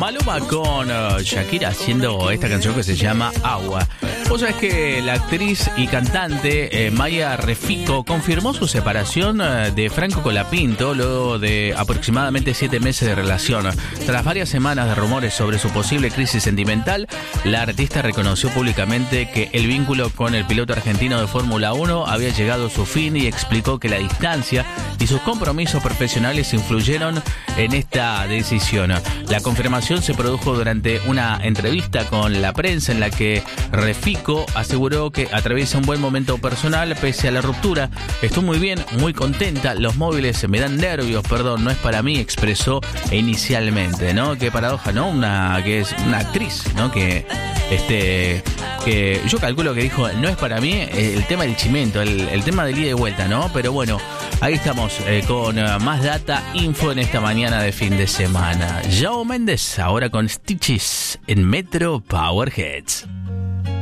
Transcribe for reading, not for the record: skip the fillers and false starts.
Maluma con Shakira haciendo esta canción que se llama Agua. Vos sabés que la actriz y cantante Maya Refico confirmó su separación de Franco Colapinto luego de aproximadamente 7 meses de relación. Tras varias semanas de rumores sobre su posible crisis sentimental, la artista reconoció públicamente que el vínculo con el piloto argentino de Fórmula 1 había llegado a su fin y explicó que la distancia y sus compromisos profesionales influyeron en esta decisión. La confirmación se produjo durante una entrevista con la prensa en la que Refico aseguró que atraviesa un buen momento personal pese a la ruptura. Estoy muy bien, muy contenta, los móviles me dan nervios, perdón, no es para mí, expresó inicialmente, ¿no? Qué paradoja, ¿no? Que es una actriz, ¿no? Que yo calculo que dijo, no es para mí el tema del chimento, el tema del ida y vuelta, ¿no? Pero bueno, ahí estamos con más data, info en esta mañana de fin de semana. Shawn Mendes ahora con Stitches en Metro Power Hits.